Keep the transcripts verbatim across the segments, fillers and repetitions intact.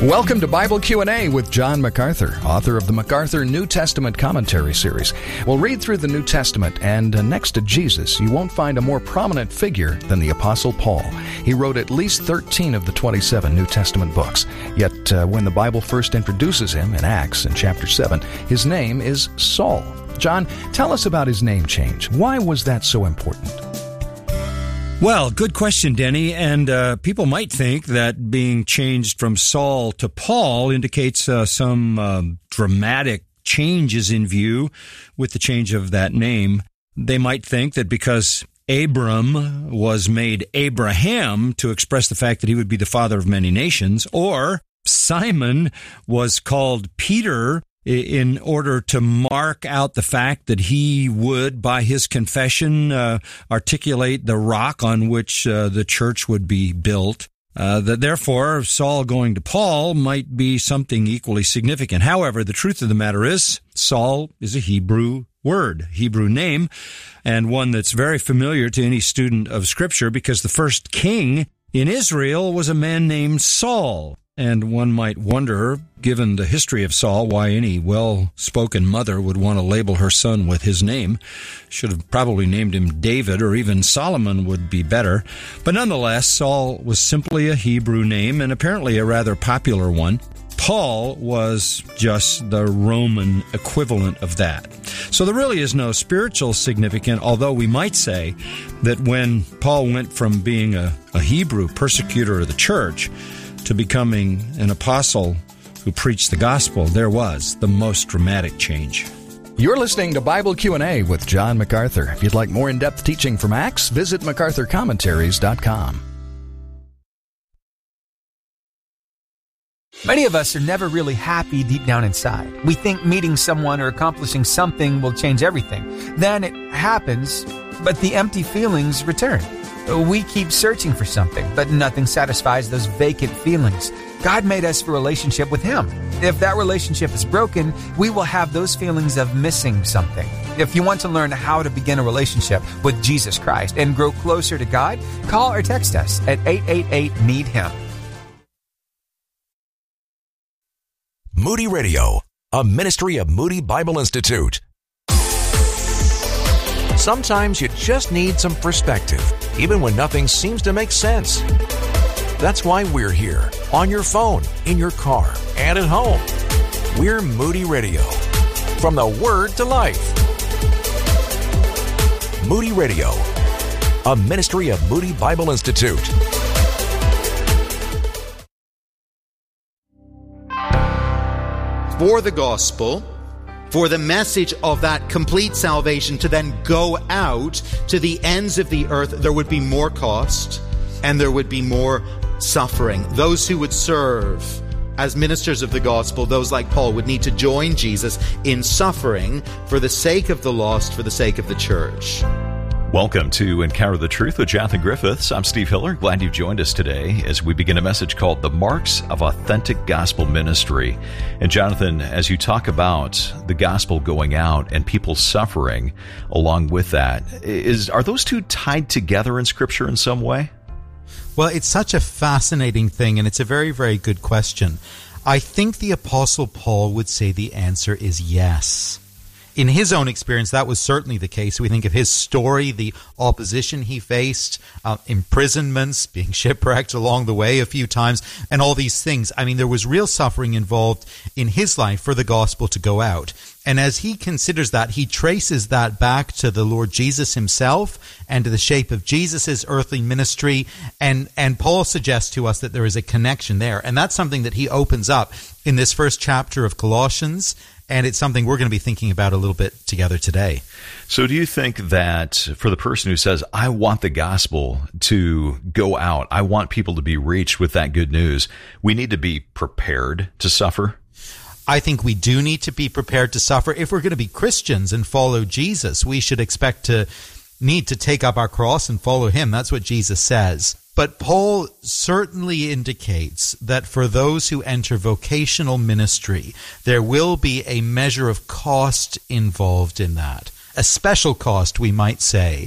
Welcome to Bible Q and A with John MacArthur, author of the MacArthur New Testament Commentary Series. We'll read through the New Testament, and uh, next to Jesus, you won't find a more prominent figure than the Apostle Paul. He wrote at least thirteen of the twenty-seven New Testament books. Yet, uh, when the Bible first introduces him in Acts in chapter seven, his name is Saul. John, tell us about his name change. Why was that so important? Well, good question, Denny. And uh, people might think that being changed from Saul to Paul indicates uh, some uh, dramatic changes in view with the change of that name. They might think that because Abram was made Abraham to express the fact that he would be the father of many nations, or Simon was called Peter in order to mark out the fact that he would, by his confession, uh, articulate the rock on which uh, the church would be built. Uh, that therefore, Saul going to Paul might be something equally significant. However, the truth of the matter is, Saul is a Hebrew word, Hebrew name, and one that's very familiar to any student of Scripture because the first king in Israel was a man named Saul. And one might wonder, given the history of Saul, why any well-spoken mother would want to label her son with his name. Should have probably named him David, or even Solomon would be better. But nonetheless, Saul was simply a Hebrew name, and apparently a rather popular one. Paul was just the Roman equivalent of that. So there really is no spiritual significance, although we might say that when Paul went from being a, a Hebrew persecutor of the church to becoming an apostle who preached the gospel, there was the most dramatic change. You're listening to Bible Q and A with John MacArthur. If you'd like more in-depth teaching from Acts, visit macarthur commentaries dot com. Many of us are never really happy deep down inside. We think meeting someone or accomplishing something will change everything. Then it happens, but the empty feelings return. We keep searching for something, but nothing satisfies those vacant feelings. God made us for a relationship with Him. If that relationship is broken, we will have those feelings of missing something. If you want to learn how to begin a relationship with Jesus Christ and grow closer to God, call or text us at eight eight eight, need him. Moody Radio, a ministry of Moody Bible Institute. Sometimes you just need some perspective, even when nothing seems to make sense. That's why we're here, on your phone, in your car, and at home. We're Moody Radio, from the Word to Life. Moody Radio, a ministry of Moody Bible Institute. For the gospel, for the message of that complete salvation to then go out to the ends of the earth, there would be more cost and there would be more suffering. Those who would serve as ministers of the gospel, those like Paul, would need to join Jesus in suffering for the sake of the lost, for the sake of the church. Welcome to Encounter the Truth with Jonathan Griffiths. I'm Steve Hiller. Glad you've joined us today as we begin a message called The Marks of Authentic Gospel Ministry. And Jonathan, as you talk about the gospel going out and people suffering along with that, is are those two tied together in Scripture in some way? Well, it's such a fascinating thing, and it's a very, very good question. I think the Apostle Paul would say the answer is yes. In his own experience, that was certainly the case. We think of his story, the opposition he faced, uh, imprisonments, being shipwrecked along the way a few times, and all these things. I mean, there was real suffering involved in his life for the gospel to go out. And as he considers that, he traces that back to the Lord Jesus himself and to the shape of Jesus' earthly ministry. And, and Paul suggests to us that there is a connection there. And that's something that he opens up in this first chapter of Colossians. And it's something we're going to be thinking about a little bit together today. So do you think that for the person who says, I want the gospel to go out, I want people to be reached with that good news, we need to be prepared to suffer? I think we do need to be prepared to suffer. If we're going to be Christians and follow Jesus, we should expect to need to take up our cross and follow him. That's what Jesus says. But Paul certainly indicates that for those who enter vocational ministry, there will be a measure of cost involved in that, a special cost, we might say.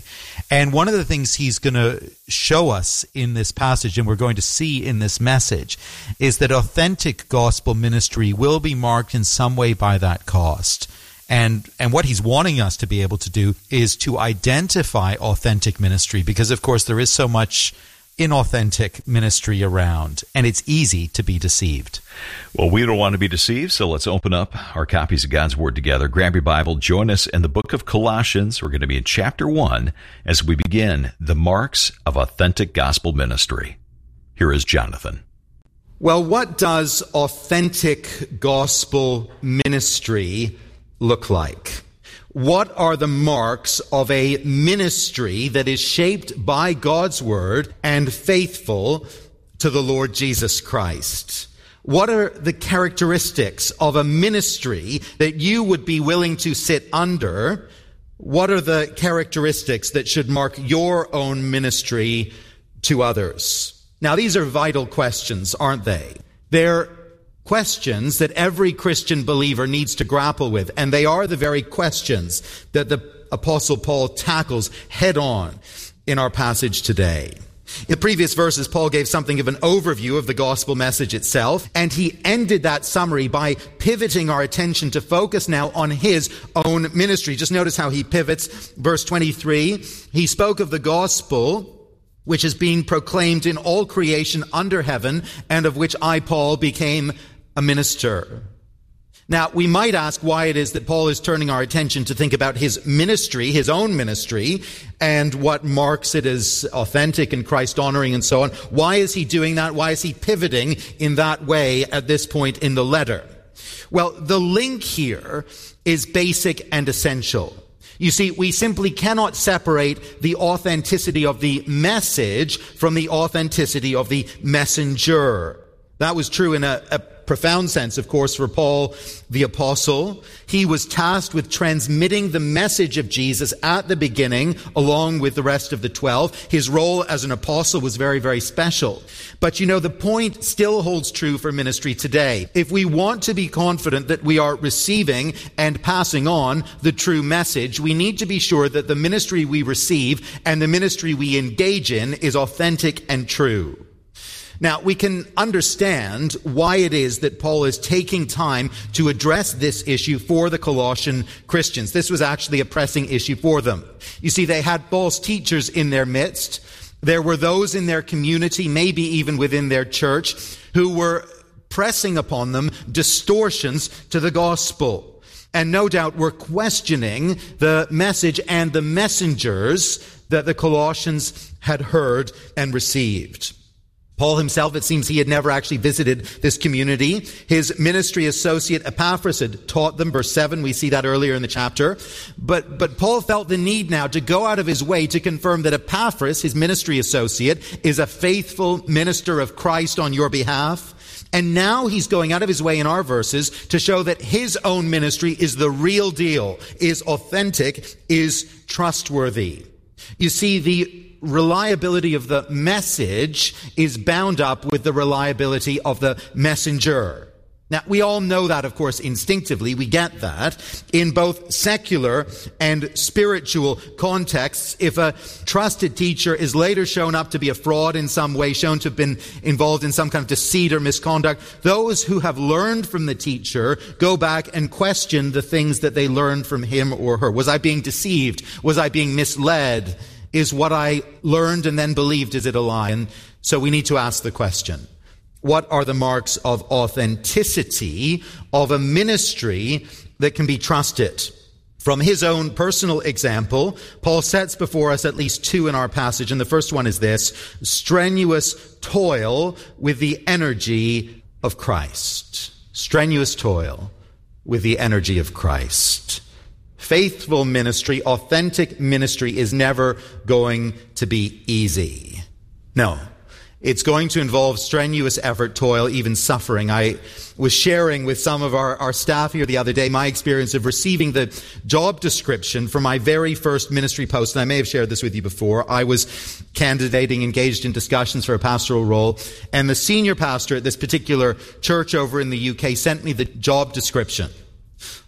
And one of the things he's going to show us in this passage, and we're going to see in this message, is that authentic gospel ministry will be marked in some way by that cost. And and what he's wanting us to be able to do is to identify authentic ministry, because, of course, there is so much inauthentic ministry around, and it's easy to be deceived. Well, we don't want to be deceived, so let's open up our copies of God's Word together. Grab your Bible. Join us in the book of Colossians. We're going to be in chapter one as we begin the marks of authentic gospel ministry. Here is Jonathan. Well, what does authentic gospel ministry look like? What are the marks of a ministry that is shaped by God's Word and faithful to the Lord Jesus Christ? What are the characteristics of a ministry that you would be willing to sit under? What are the characteristics that should mark your own ministry to others? Now, these are vital questions, aren't they? They're questions that every Christian believer needs to grapple with, and they are the very questions that the Apostle Paul tackles head on in our passage today. In the previous verses, Paul gave something of an overview of the gospel message itself, and he ended that summary by pivoting our attention to focus now on his own ministry. Just notice how he pivots. Verse twenty-three, he spoke of the gospel which is being proclaimed in all creation under heaven, and of which I, Paul, became a minister. Now, we might ask why it is that Paul is turning our attention to think about his ministry, his own ministry, and what marks it as authentic and Christ-honoring and so on. Why is he doing that? Why is he pivoting in that way at this point in the letter? Well, the link here is basic and essential. You see, we simply cannot separate the authenticity of the message from the authenticity of the messenger. That was true in a, a profound sense, of course, for Paul the apostle. He was tasked with transmitting the message of Jesus at the beginning, along with the rest of the twelve. His role as an apostle was very, very special. But you know, the point still holds true for ministry today. If we want to be confident that we are receiving and passing on the true message, we need to be sure that the ministry we receive and the ministry we engage in is authentic and true. Now, we can understand why it is that Paul is taking time to address this issue for the Colossian Christians. This was actually a pressing issue for them. You see, they had false teachers in their midst. There were those in their community, maybe even within their church, who were pressing upon them distortions to the gospel. And no doubt were questioning the message and the messengers that the Colossians had heard and received. Paul himself, it seems he had never actually visited this community. His ministry associate Epaphras had taught them. Verse seven, we see that earlier in the chapter. But, but Paul felt the need now to go out of his way to confirm that Epaphras, his ministry associate, is a faithful minister of Christ on your behalf. And now he's going out of his way in our verses to show that his own ministry is the real deal, is authentic, is trustworthy. You see, the reliability of the message is bound up with the reliability of the messenger. Now, we all know that, of course, instinctively. We get that. In both secular and spiritual contexts, if a trusted teacher is later shown up to be a fraud in some way, shown to have been involved in some kind of deceit or misconduct, those who have learned from the teacher go back and question the things that they learned from him or her. Was I being deceived? Was I being misled? Is what I learned and then believed, is it a lie? And so we need to ask the question, what are the marks of authenticity of a ministry that can be trusted? From his own personal example, Paul sets before us at least two in our passage, and the first one is this: strenuous toil with the energy of Christ. Strenuous toil with the energy of Christ. Faithful ministry, authentic ministry is never going to be easy. No. It's going to involve strenuous effort, toil, even suffering. I was sharing with some of our, our staff here the other day my experience of receiving the job description for my very first ministry post, and I may have shared this with you before. I was candidating, engaged in discussions for a pastoral role, and the senior pastor at this particular church over in the U K sent me the job description.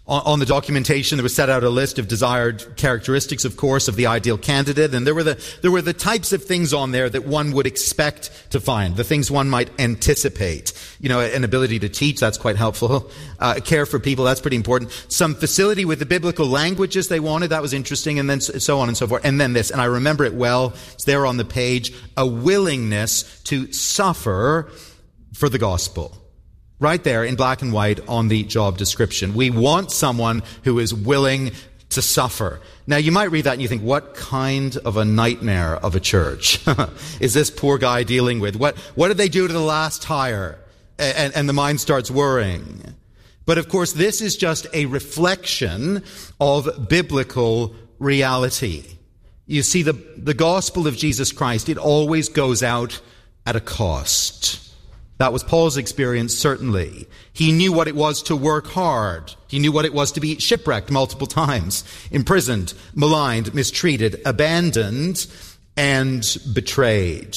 On the documentation, there was set out a list of desired characteristics, of course, of the ideal candidate, and there were the there were the types of things on there that one would expect to find, the things one might anticipate. You know, an ability to teach, that's quite helpful. Uh, care for people, that's pretty important. Some facility with the biblical languages they wanted, that was interesting, and then so on and so forth. And then this, and I remember it well, it's there on the page, a willingness to suffer for the gospel. Right there in black and white on the job description. We want someone who is willing to suffer. Now, you might read that and you think, what kind of a nightmare of a church is this poor guy dealing with? What what did they do to the last hire? And, and the mind starts worrying. But of course, this is just a reflection of biblical reality. You see, the, the gospel of Jesus Christ, it always goes out at a cost. That was Paul's experience, certainly. He knew what it was to work hard. He knew what it was to be shipwrecked multiple times, imprisoned, maligned, mistreated, abandoned, and betrayed.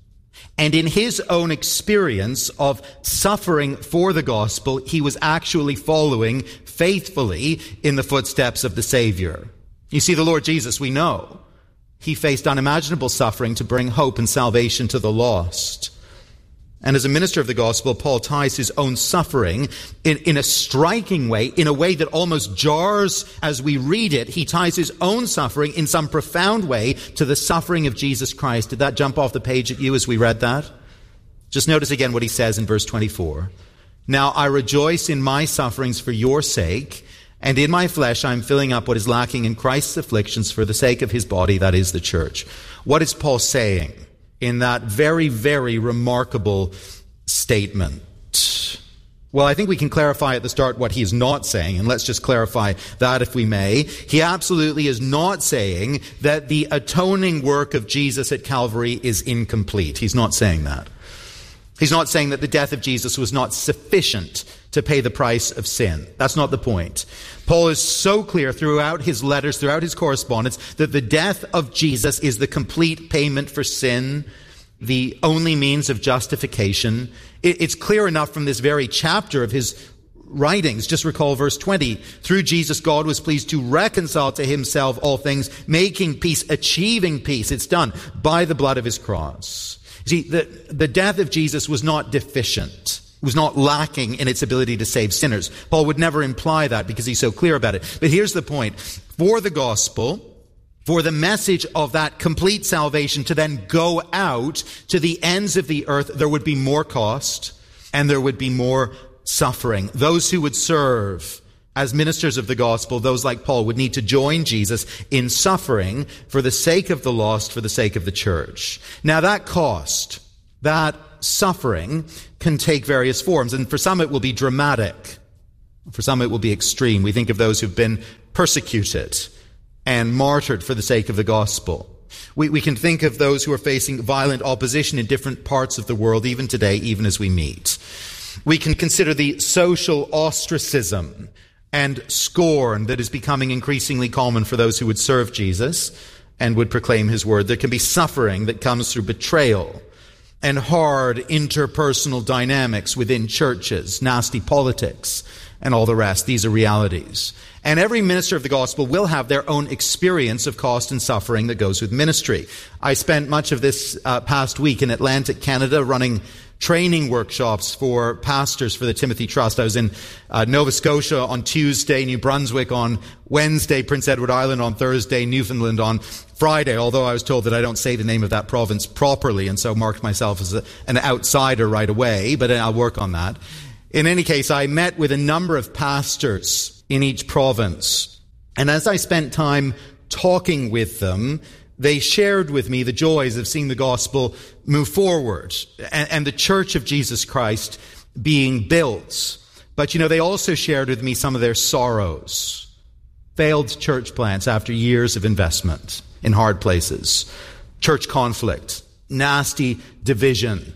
And in his own experience of suffering for the gospel, he was actually following faithfully in the footsteps of the Savior. You see, the Lord Jesus, we know, he faced unimaginable suffering to bring hope and salvation to the lost. And as a minister of the gospel, Paul ties his own suffering in, in a striking way, in a way that almost jars as we read it. He ties his own suffering in some profound way to the suffering of Jesus Christ. Did that jump off the page at you as we read that? Just notice again what he says in verse twenty-four. Now I rejoice in my sufferings for your sake, and in my flesh I am filling up what is lacking in Christ's afflictions for the sake of his body, that is the church. What is Paul saying in that very, very remarkable statement? Well, I think we can clarify at the start what he is not saying, and let's just clarify that if we may. He absolutely is not saying that the atoning work of Jesus at Calvary is incomplete. He's not saying that. He's not saying that the death of Jesus was not sufficient to pay the price of sin. That's not the point. Paul is so clear throughout his letters, throughout his correspondence, that the death of Jesus is the complete payment for sin, the only means of justification. It's clear enough from this very chapter of his writings. Just recall verse twenty. Through Jesus, God was pleased to reconcile to himself all things, making peace, achieving peace. It's done by the blood of his cross. See, the, the death of Jesus was not deficient. It was not lacking in its ability to save sinners. Paul would never imply that because he's so clear about it. But here's the point. For the gospel, for the message of that complete salvation to then go out to the ends of the earth, there would be more cost and there would be more suffering. Those who would serve as ministers of the gospel, those like Paul, would need to join Jesus in suffering for the sake of the lost, for the sake of the church. Now that cost, that suffering can take various forms, and for some it will be dramatic. For some it will be extreme. We think of those who've been persecuted and martyred for the sake of the gospel. We, we can think of those who are facing violent opposition in different parts of the world, even today, even as we meet. We can consider the social ostracism and scorn that is becoming increasingly common for those who would serve Jesus and would proclaim his word. There can be suffering that comes through betrayal and hard interpersonal dynamics within churches, nasty politics, and all the rest. These are realities. And every minister of the gospel will have their own experience of cost and suffering that goes with ministry. I spent much of this uh, past week in Atlantic, Canada, running training workshops for pastors for the Timothy Trust. I was in uh, Nova Scotia on Tuesday, New Brunswick on Wednesday, Prince Edward Island on Thursday, Newfoundland on Friday, although I was told that I don't say the name of that province properly, and so marked myself as a, an outsider right away, but I'll work on that. In any case, I met with a number of pastors in each province, and as I spent time talking with them, they shared with me the joys of seeing the gospel move forward and, and the church of Jesus Christ being built. But, you know, they also shared with me some of their sorrows. Failed church plants after years of investment in hard places. Church conflict. Nasty division.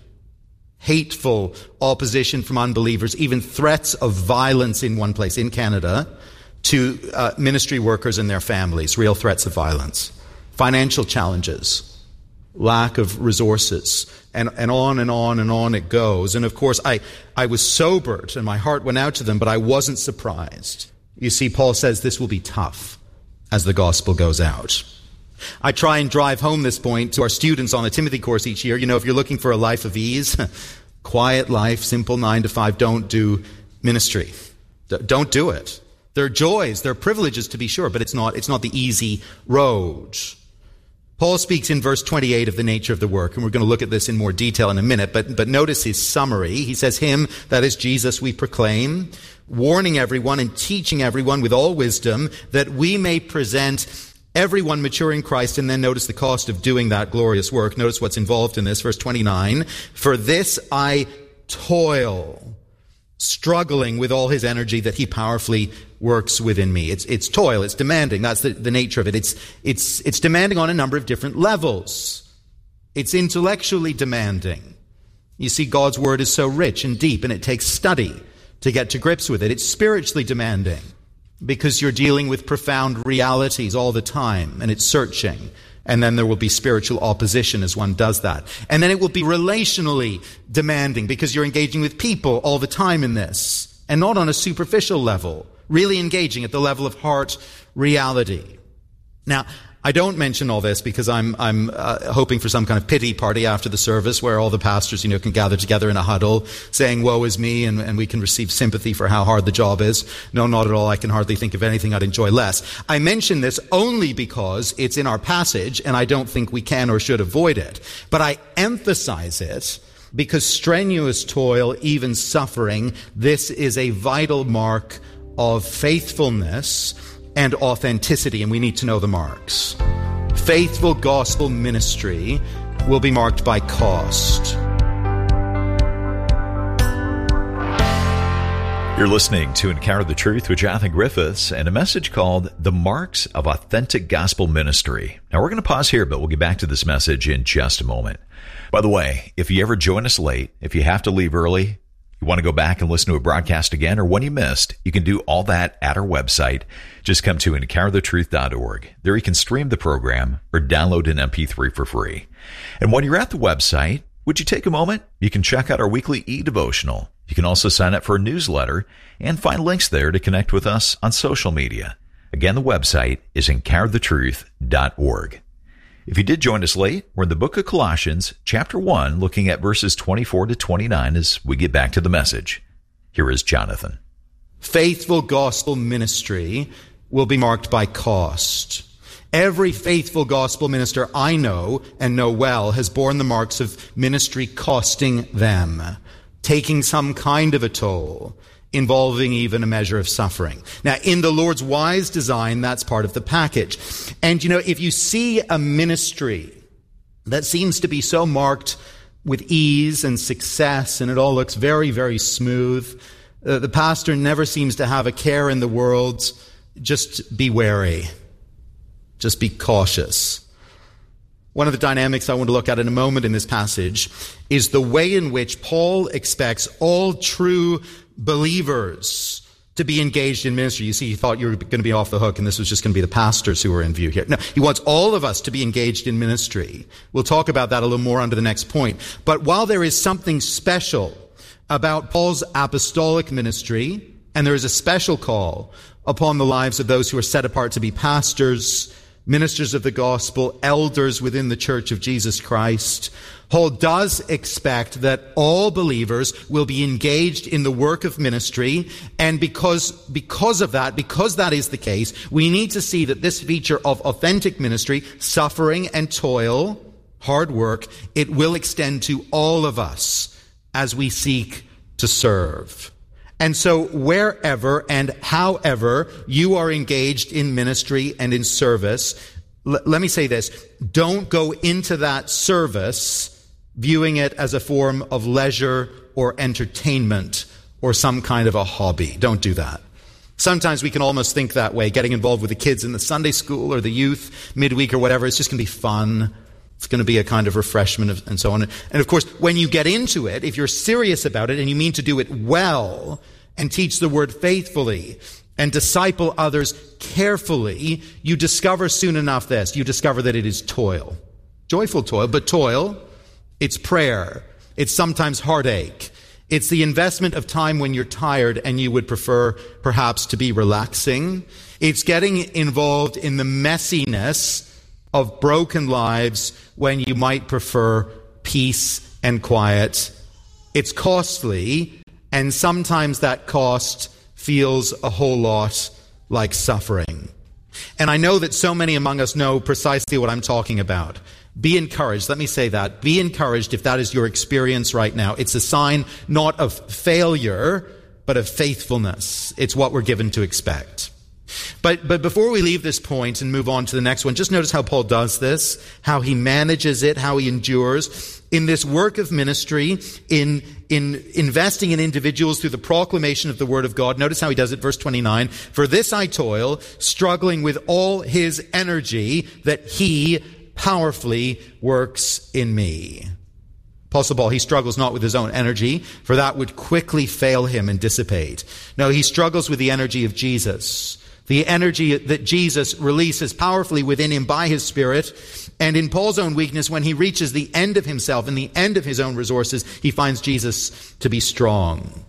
Hateful opposition from unbelievers. Even threats of violence in one place, in Canada, to uh, ministry workers and their families. Real threats of violence. Financial challenges, lack of resources, and, and on and on and on it goes. And of course, I, I was sobered and my heart went out to them, but I wasn't surprised. You see, Paul says this will be tough as the gospel goes out. I try and drive home this point to our students on the Timothy course each year. You know, if you're looking for a life of ease, quiet life, simple nine to five, don't do ministry. D- don't do it. There are joys, there are privileges to be sure, but it's not, it's not the easy road. Paul speaks in verse twenty-eight of the nature of the work, and we're going to look at this in more detail in a minute, but, but notice his summary. He says, him, that is Jesus, we proclaim, warning everyone and teaching everyone with all wisdom, that we may present everyone mature in Christ. And then notice the cost of doing that glorious work. Notice what's involved in this. Verse twenty-nine, for this I toil, struggling with all his energy that he powerfully works within me. It's, it's toil. It's demanding. That's the, the nature of it. It's, it's, it's demanding on a number of different levels. It's intellectually demanding. You see, God's word is so rich and deep, and it takes study to get to grips with it. It's spiritually demanding because you're dealing with profound realities all the time, and it's searching. And then there will be spiritual opposition as one does that. And then it will be relationally demanding because you're engaging with people all the time in this, and not on a superficial level, really engaging at the level of heart reality. Now, I don't mention all this because I'm I'm uh, hoping for some kind of pity party after the service where all the pastors, you know, can gather together in a huddle saying, woe is me, and, and we can receive sympathy for how hard the job is. No, not at all. I can hardly think of anything I'd enjoy less. I mention this only because it's in our passage and I don't think we can or should avoid it. But I emphasize it because strenuous toil, even suffering, this is a vital mark of faithfulness and authenticity, and we need to know the marks. Faithful gospel ministry will be marked by cost. You're listening to Encounter the Truth with Jonathan Griffiths and a message called The Marks of Authentic Gospel Ministry. Now, we're going to pause here, but we'll get back to this message in just a moment. By the way, if you ever join us late, if you have to leave early, you want to go back and listen to a broadcast again, or one you missed, you can do all that at our website. Just come to encounter the truth dot org. There you can stream the program or download an M P three for free. And when you're at the website, would you take a moment? You can check out our weekly e-devotional. You can also sign up for a newsletter and find links there to connect with us on social media. Again, the website is encounter the truth dot org. If you did join us late, we're in the book of Colossians, chapter one, looking at verses twenty-four to twenty-nine as we get back to the message. Here is Jonathan. Faithful gospel ministry will be marked by cost. Every faithful gospel minister I know and know well has borne the marks of ministry costing them, taking some kind of a toll, involving even a measure of suffering. Now, in the Lord's wise design, that's part of the package. And, you know, if you see a ministry that seems to be so marked with ease and success, and it all looks very, very smooth, uh, the pastor never seems to have a care in the world, just be wary. Just be cautious. One of the dynamics I want to look at in a moment in this passage is the way in which Paul expects all true believers to be engaged in ministry. You see, he thought you were going to be off the hook and this was just going to be the pastors who were in view here. No, he wants all of us to be engaged in ministry. We'll talk about that a little more under the next point. But while there is something special about Paul's apostolic ministry, and there is a special call upon the lives of those who are set apart to be pastors, ministers of the gospel, elders within the Church of Jesus Christ, Paul does expect that all believers will be engaged in the work of ministry, and because, because of that, because that is the case, we need to see that this feature of authentic ministry, suffering and toil, hard work, it will extend to all of us as we seek to serve. And so wherever and however you are engaged in ministry and in service, l- let me say this, don't go into that service viewing it as a form of leisure or entertainment or some kind of a hobby. Don't do that. Sometimes we can almost think that way, getting involved with the kids in the Sunday school or the youth midweek or whatever. It's just going to be fun. It's going to be a kind of refreshment and so on. And of course, when you get into it, if you're serious about it and you mean to do it well and teach the word faithfully and disciple others carefully, you discover soon enough this. You discover that it is toil. Joyful toil, but toil, it's prayer. It's sometimes heartache. It's the investment of time when you're tired and you would prefer perhaps to be relaxing. It's getting involved in the messiness of broken lives when you might prefer peace and quiet. It's costly, and sometimes that cost feels a whole lot like suffering. And I know that so many among us know precisely what I'm talking about. Be encouraged. Let me say that. Be encouraged if that is your experience right now. It's a sign not of failure, but of faithfulness. It's what we're given to expect. But but before we leave this point and move on to the next one, just notice how Paul does this, how he manages it, how he endures in this work of ministry, in in investing in individuals through the proclamation of the word of God. Notice how he does it, verse twenty-nine. For this I toil, struggling with all his energy that he powerfully works in me. Apostle Paul, he struggles not with his own energy, for that would quickly fail him and dissipate. No, he struggles with the energy of Jesus. The energy that Jesus releases powerfully within him by his Spirit. And in Paul's own weakness, when he reaches the end of himself and the end of his own resources, he finds Jesus to be strong.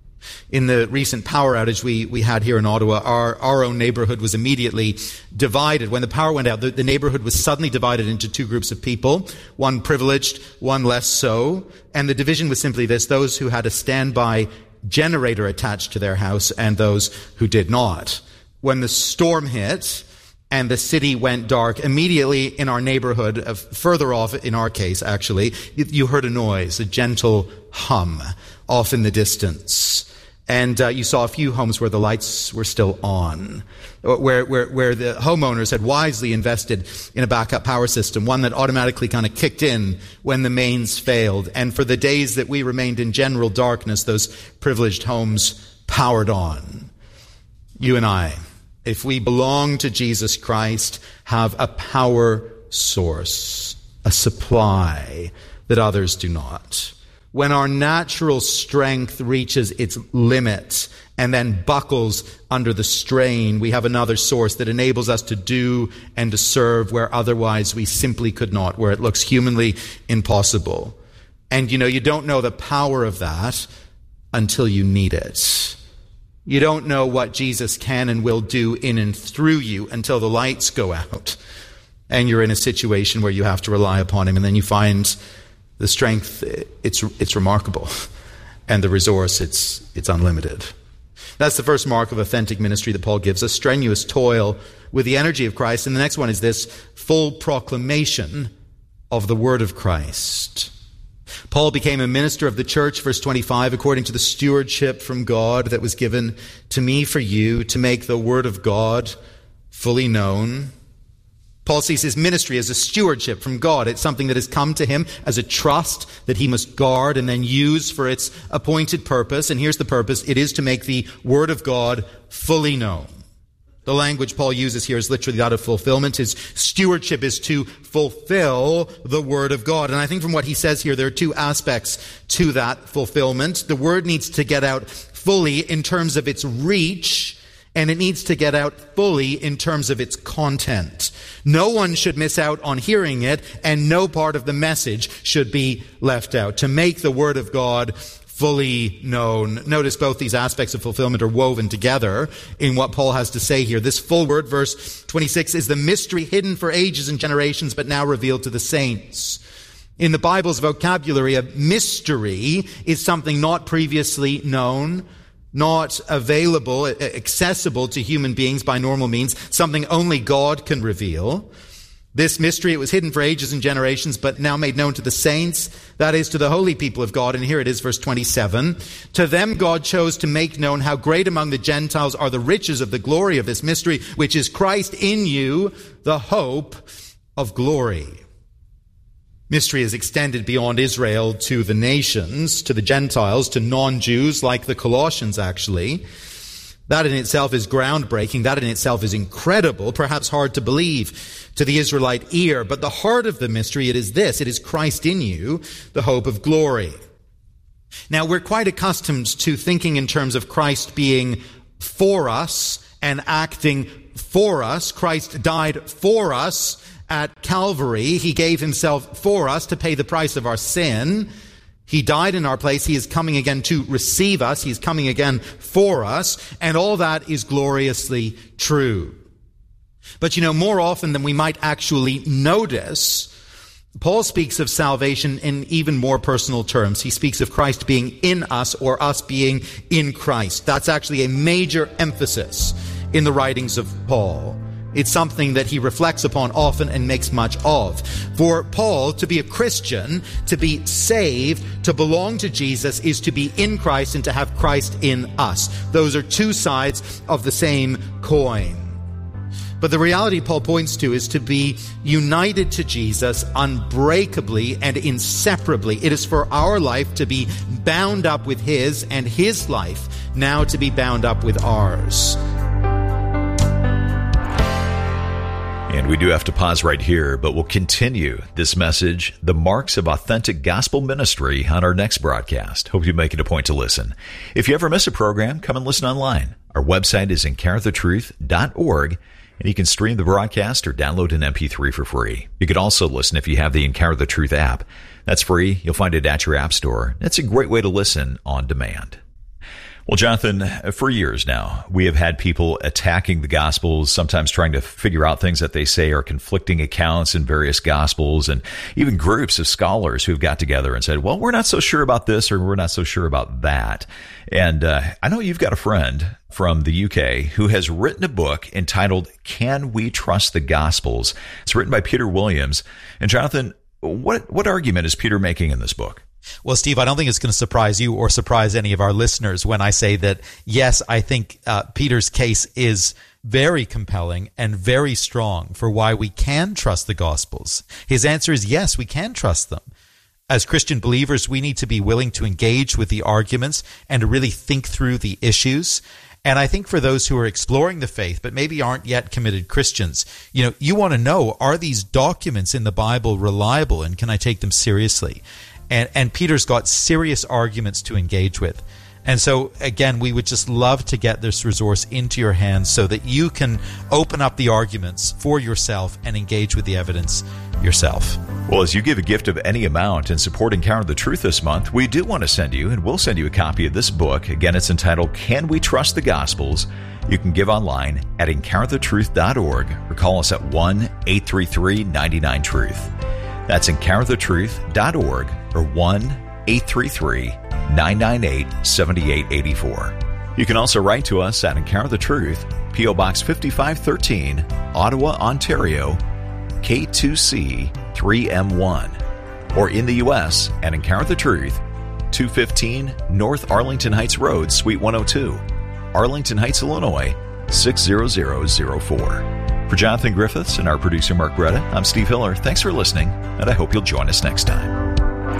In the recent power outage we, we had here in Ottawa, our, our own neighborhood was immediately divided. When the power went out, the, the neighborhood was suddenly divided into two groups of people, one privileged, one less so. And the division was simply this: those who had a standby generator attached to their house and those who did not. When the storm hit and the city went dark, immediately in our neighborhood, uh, further off in our case actually, you, you heard a noise, a gentle hum off in the distance. And uh, you saw a few homes where the lights were still on, where, where, where the homeowners had wisely invested in a backup power system, one that automatically kind of kicked in when the mains failed. And for the days that we remained in general darkness, those privileged homes powered on. You and I, if we belong to Jesus Christ, have a power source, a supply that others do not. When our natural strength reaches its limit and then buckles under the strain, we have another source that enables us to do and to serve where otherwise we simply could not, where it looks humanly impossible. And you know, you don't know the power of that until you need it. You don't know what Jesus can and will do in and through you until the lights go out and you're in a situation where you have to rely upon him, and then you find the strength, it's it's remarkable, and the resource, it's it's unlimited. That's the first mark of authentic ministry that Paul gives us: strenuous toil with the energy of Christ. And the next one is this: full proclamation of the word of Christ. Paul became a minister of the church, verse twenty-five, according to the stewardship from God that was given to me for you, to make the word of God fully known. Paul sees his ministry as a stewardship from God. It's something that has come to him as a trust that he must guard and then use for its appointed purpose. And here's the purpose: it is to make the word of God fully known. The language Paul uses here is literally that of fulfillment. His stewardship is to fulfill the word of God. And I think from what he says here, there are two aspects to that fulfillment. The word needs to get out fully in terms of its reach, and it needs to get out fully in terms of its content. No one should miss out on hearing it, and no part of the message should be left out. To make the word of God fully known. Notice both these aspects of fulfillment are woven together in what Paul has to say here. This full word, verse twenty-six, is the mystery hidden for ages and generations, but now revealed to the saints. In the Bible's vocabulary, a mystery is something not previously known, not available, accessible to human beings by normal means, something only God can reveal. This mystery, it was hidden for ages and generations, but now made known to the saints, that is, to the holy people of God. And here it is, verse twenty-seven. To them God chose to make known how great among the Gentiles are the riches of the glory of this mystery, which is Christ in you, the hope of glory. Mystery is extended beyond Israel to the nations, to the Gentiles, to non-Jews, like the Colossians actually. That in itself is groundbreaking. That in itself is incredible, perhaps hard to believe to the Israelite ear. But the heart of the mystery, it is this: it is Christ in you, the hope of glory. Now, we're quite accustomed to thinking in terms of Christ being for us and acting for us. Christ died for us at Calvary. He gave himself for us to pay the price of our sin. He died in our place. He is coming again to receive us. He is coming again for us. And all that is gloriously true. But you know, more often than we might actually notice, Paul speaks of salvation in even more personal terms. He speaks of Christ being in us or us being in Christ. That's actually a major emphasis in the writings of Paul. It's something that he reflects upon often and makes much of. For Paul, to be a Christian, to be saved, to belong to Jesus, is to be in Christ and to have Christ in us. Those are two sides of the same coin. But the reality Paul points to is to be united to Jesus unbreakably and inseparably. It is for our life to be bound up with his, and his life now to be bound up with ours. And we do have to pause right here, but we'll continue this message, The Marks of Authentic Gospel Ministry, on our next broadcast. Hope you make it a point to listen. If you ever miss a program, come and listen online. Our website is encounter the truth dot org, and you can stream the broadcast or download an M P three for free. You can also listen if you have the Encounter the Truth app. That's free. You'll find it at your app store. It's a great way to listen on demand. Well, Jonathan, for years now, we have had people attacking the Gospels, sometimes trying to figure out things that they say are conflicting accounts in various Gospels, and even groups of scholars who've got together and said, well, we're not so sure about this or we're not so sure about that. And uh, I know you've got a friend from the U K who has written a book entitled, Can We Trust the Gospels? It's written by Peter Williams. And Jonathan, what what argument is Peter making in this book? Well, Steve, I don't think it's going to surprise you or surprise any of our listeners when I say that, yes, I think uh, Peter's case is very compelling and very strong for why we can trust the Gospels. His answer is yes, we can trust them. As Christian believers, we need to be willing to engage with the arguments and to really think through the issues. And I think for those who are exploring the faith but maybe aren't yet committed Christians, you know, you want to know, are these documents in the Bible reliable, and can I take them seriously? And, and Peter's got serious arguments to engage with. And so, again, we would just love to get this resource into your hands so that you can open up the arguments for yourself and engage with the evidence yourself. Well, as you give a gift of any amount in support Encounter the Truth this month, we do want to send you, and we'll send you a copy of this book. Again, it's entitled, Can We Trust the Gospels? You can give online at encounter the truth dot org or call us at one eight three three nine nine truth. That's encounter the truth dot org or one eight three three nine nine eight seven eight eight four. You can also write to us at Encounter the Truth, P O Box fifty-five thirteen, Ottawa, Ontario, K two C three M one. Or in the U S at Encounter the Truth, two fifteen North Arlington Heights Road, Suite one oh two, Arlington Heights, Illinois, six zero zero zero four. For Jonathan Griffiths and our producer Mark Greta, I'm Steve Hiller. Thanks for listening, and I hope you'll join us next time.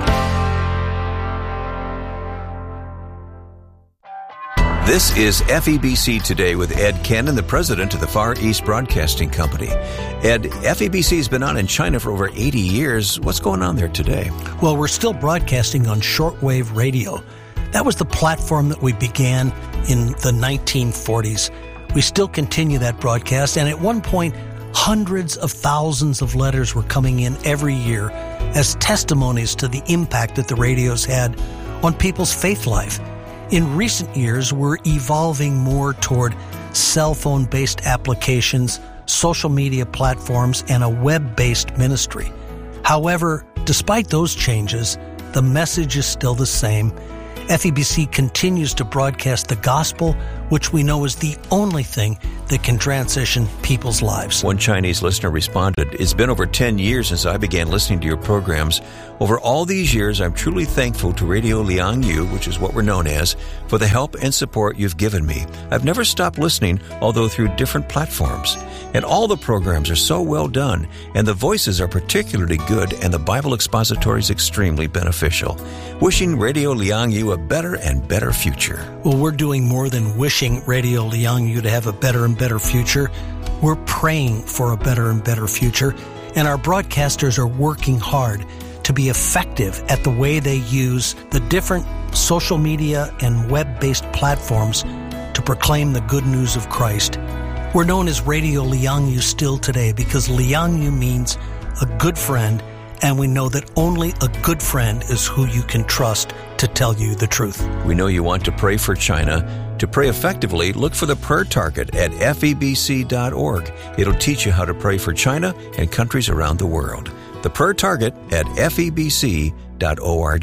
This is F E B C Today with Ed Cannon, the president of the Far East Broadcasting Company. Ed, F E B C has been on in China for over eighty years. What's going on there today? Well, we're still broadcasting on shortwave radio. That was the platform that we began in the nineteen forties. We still continue that broadcast, and at one point, hundreds of thousands of letters were coming in every year as testimonies to the impact that the radios had on people's faith life. In recent years, we're evolving more toward cell phone-based applications, social media platforms, and a web-based ministry. However, despite those changes, the message is still the same. F E B C continues to broadcast the gospel, which we know is the only thing that can transition people's lives. One Chinese listener responded, "It's been over ten years since I began listening to your programs. Over all these years, I'm truly thankful to Radio Liang Yu, which is what we're known as, for the help and support you've given me. I've never stopped listening, although through different platforms. And all the programs are so well done, and the voices are particularly good, and the Bible expository is extremely beneficial. Wishing Radio Liang Yu a better and better future." Well, we're doing more than wishing Radio Liang Yu to have a better and better future. We're praying for a better and better future, and our broadcasters are working hard to be effective at the way they use the different social media and web-based platforms to proclaim the good news of Christ. We're known as Radio Liang Yu still today because Liang Yu means a good friend, and we know that only a good friend is who you can trust to tell you the truth. We know you want to pray for China. To pray effectively, look for the prayer target at F E B C dot org. It'll teach you how to pray for China and countries around the world. The prayer target at F E B C dot org.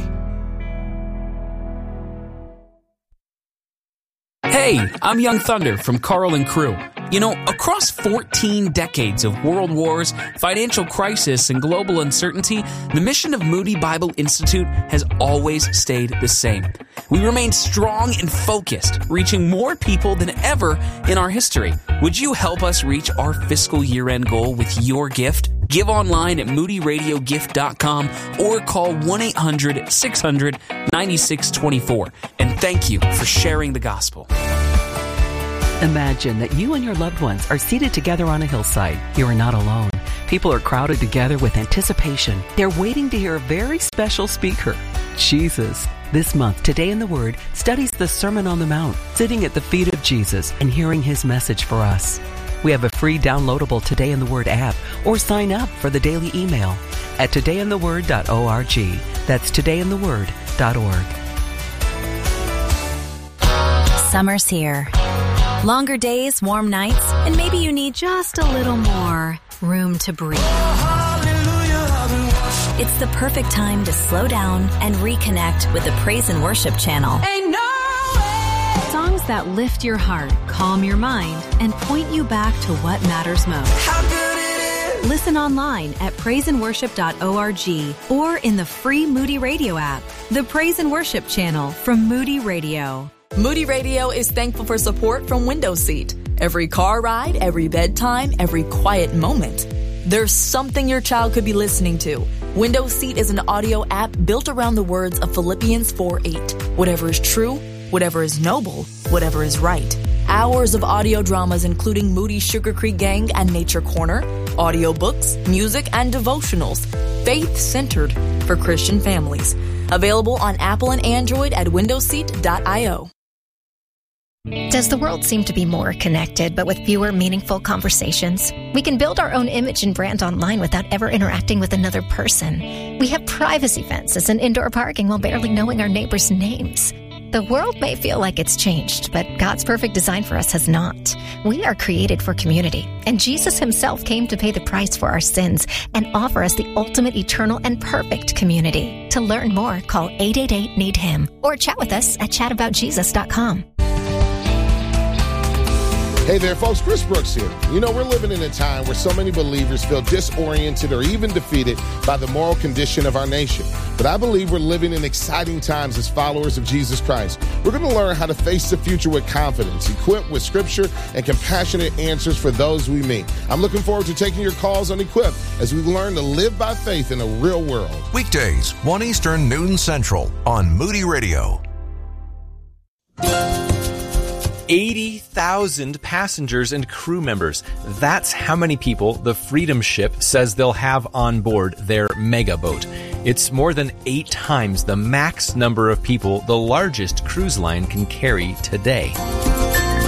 Hey, I'm Young Thunder from Carl and Crew. You know, across fourteen decades of world wars, financial crisis, and global uncertainty, the mission of Moody Bible Institute has always stayed the same. We remain strong and focused, reaching more people than ever in our history. Would you help us reach our fiscal year-end goal with your gift? Give online at moody radio gift dot com or call one eight hundred six hundred ninety-six twenty-four. And thank you for sharing the gospel. Imagine that you and your loved ones are seated together on a hillside. You are not alone. People are crowded together with anticipation. They're waiting to hear a very special speaker, Jesus. This month, Today in the Word studies the Sermon on the Mount, sitting at the feet of Jesus and hearing his message for us. We have a free downloadable Today in the Word app, or sign up for the daily email at today in the word dot org. That's today in the word dot org. Summer's here. Longer days, warm nights, and maybe you need just a little more room to breathe. It's the perfect time to slow down and reconnect with the Praise and Worship channel. Ain't no way. Songs that lift your heart, calm your mind, and point you back to what matters most. How good it is. Listen online at praise and worship dot org or in the free Moody Radio app. The Praise and Worship channel from Moody Radio. Moody Radio is thankful for support from Window Seat. Every car ride, every bedtime, every quiet moment. There's something your child could be listening to. Window Seat is an audio app built around the words of Philippians four eight. Whatever is true, whatever is noble, whatever is right. Hours of audio dramas including Moody Sugar Creek Gang and Nature Corner, audiobooks, music, and devotionals. Faith-centered for Christian families. Available on Apple and Android at window seat dot io. Does the world seem to be more connected, but with fewer meaningful conversations? We can build our own image and brand online without ever interacting with another person. We have privacy fences and indoor parking while barely knowing our neighbors' names. The world may feel like it's changed, but God's perfect design for us has not. We are created for community, and Jesus himself came to pay the price for our sins and offer us the ultimate, eternal, and perfect community. To learn more, call eight eight eight, need him or chat with us at chat about jesus dot com. Hey there, folks. Chris Brooks here. You know, we're living in a time where so many believers feel disoriented or even defeated by the moral condition of our nation. But I believe we're living in exciting times as followers of Jesus Christ. We're going to learn how to face the future with confidence, equipped with scripture and compassionate answers for those we meet. I'm looking forward to taking your calls on Equip as we learn to live by faith in a real world. Weekdays, one Eastern, noon Central on Moody Radio. eighty thousand passengers and crew members. That's how many people the Freedom Ship says they'll have on board their mega boat. It's more than eight times the max number of people the largest cruise line can carry today.